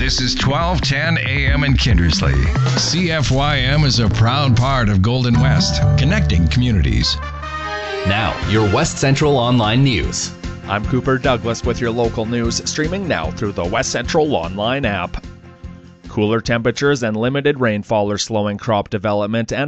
This is 1210 AM in Kindersley. CFYM is a proud part of Golden West, connecting communities. Now, your West Central Online News. I'm Cooper Douglas with your local news, streaming now through the West Central Online app. Cooler temperatures and limited rainfall are slowing crop development and